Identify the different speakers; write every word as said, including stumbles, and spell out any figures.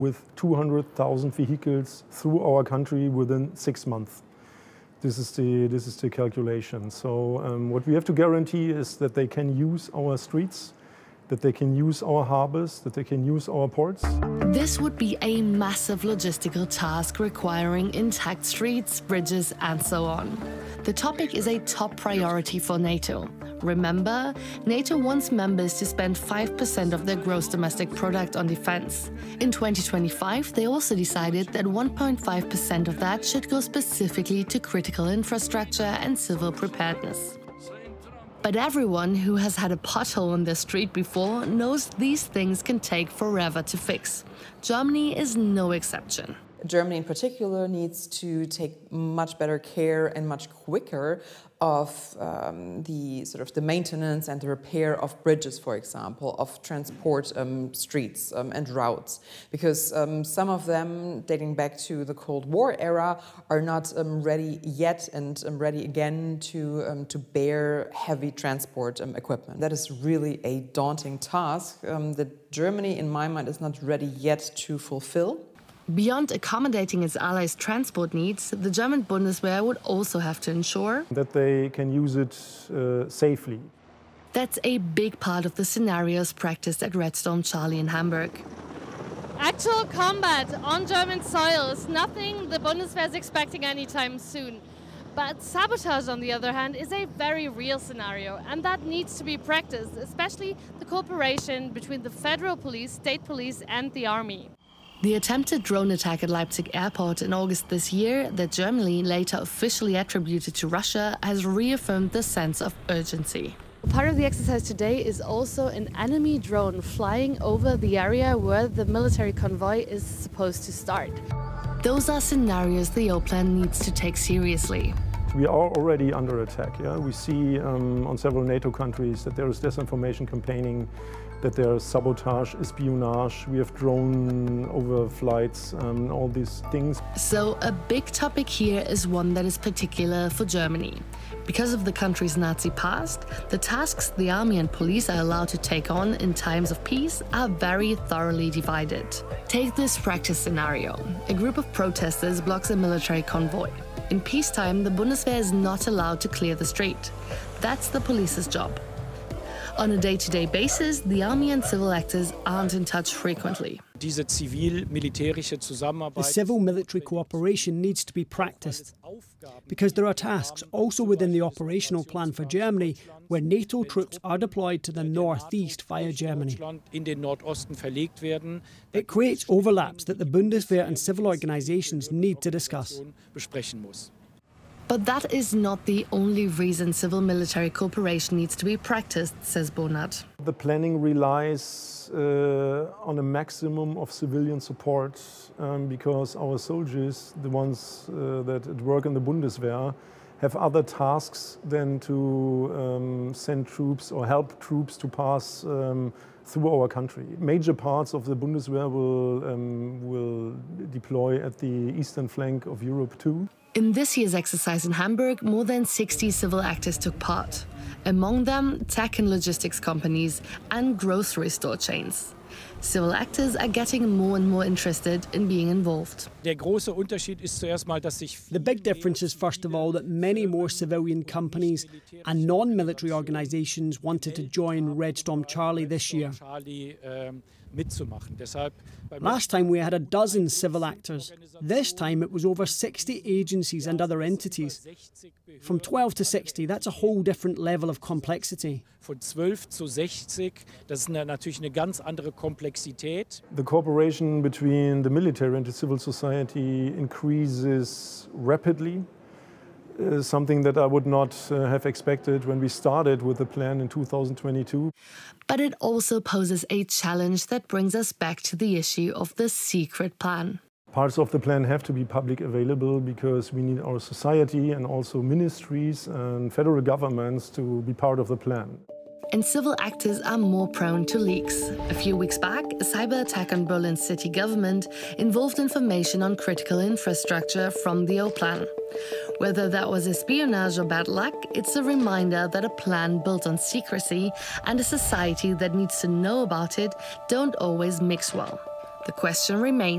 Speaker 1: with two hundred thousand vehicles through our country within six months. This is the, this is the calculation. So um, what we have to guarantee is that they can use our streets, that they can use our harbors, that they can use our ports.
Speaker 2: This would be a massive logistical task requiring intact streets, bridges, and so on. The topic is a top priority for NATO. Remember, NATO wants members to spend five percent of their gross domestic product on defense. In twenty twenty-five, they also decided that one point five percent of that should go specifically to critical infrastructure and civil preparedness. But everyone who has had a pothole on their street before knows these things can take forever to fix. Germany is no exception.
Speaker 3: Germany in particular needs to take much better care and much quicker of um, the sort of the maintenance and the repair of bridges, for example, of transport um, streets um, and routes, because um, some of them, dating back to the Cold War era, are not um, ready yet and um, ready again to um, to bear heavy transport um, equipment. That is really a daunting task um, that Germany, in my mind, is not ready yet to fulfill.
Speaker 2: Beyond accommodating its allies' transport needs, the German Bundeswehr would also have to ensure
Speaker 1: that they can use it uh, safely.
Speaker 2: That's a big part of the scenarios practiced at Red Storm Charlie in Hamburg.
Speaker 4: Actual combat on German soil is nothing the Bundeswehr is expecting anytime soon. But sabotage, on the other hand, is a very real scenario, and that needs to be practiced, especially the cooperation between the federal police, state police, and the army.
Speaker 2: The attempted drone attack at Leipzig airport in August this year, that Germany later officially attributed to Russia, has reaffirmed the sense of urgency.
Speaker 4: Part of the exercise today is also an enemy drone flying over the area where the military convoy is supposed to start.
Speaker 2: Those are scenarios the O-Plan needs to take seriously.
Speaker 1: We are already under attack. Yeah? We see um, on several NATO countries that there is disinformation campaigning, that there is sabotage, espionage, we have drone overflights, um, all these things.
Speaker 2: So a big topic here is one that is particular for Germany. Because of the country's Nazi past, the tasks the army and police are allowed to take on in times of peace are very thoroughly divided. Take this practice scenario. A group of protesters blocks a military convoy. In peacetime, the Bundeswehr is not allowed to clear the street. That's the police's job. On a day-to-day basis, the army and civil actors aren't in touch frequently.
Speaker 5: The
Speaker 6: civil-military cooperation needs to be practiced, because there are tasks also within the operational plan for Germany where NATO troops are deployed to the northeast via Germany. It creates overlaps that the Bundeswehr and civil organizations need to discuss.
Speaker 2: But that is not the only reason civil-military cooperation needs to be practiced, says Bonat.
Speaker 1: The planning relies uh, on a maximum of civilian support um, because our soldiers, the ones uh, that work in the Bundeswehr, have other tasks than to um, send troops or help troops to pass um, through our country. Major parts of the Bundeswehr will, um, will deploy at the eastern flank of Europe too.
Speaker 2: In this year's exercise in Hamburg, more than sixty civil actors took part. Among them, tech and logistics companies and grocery store chains. Civil actors are getting more and more interested in being involved.
Speaker 6: The big difference is, first of all, that many more civilian companies and non-military organizations wanted to join Red Storm Charlie this year. Last time we had a dozen civil actors. This time it was over sixty agencies and other entities. From twelve to sixty, that's a whole different level of complexity.
Speaker 1: The cooperation between the military and the civil society increases rapidly. Uh, something that I would not uh, have expected when we started with the plan in two thousand twenty-two.
Speaker 2: But it also poses a challenge that brings us back to the issue of the secret plan.
Speaker 1: Parts of the plan have to be public available because we need our society and also ministries and federal governments to be part of the plan.
Speaker 2: And civil actors are more prone to leaks. A few weeks back, a cyber attack on Berlin's city government involved information on critical infrastructure from the O-Plan. Whether that was espionage or bad luck, it's a reminder that a plan built on secrecy and a society that needs to know about it don't always mix well. The question remains.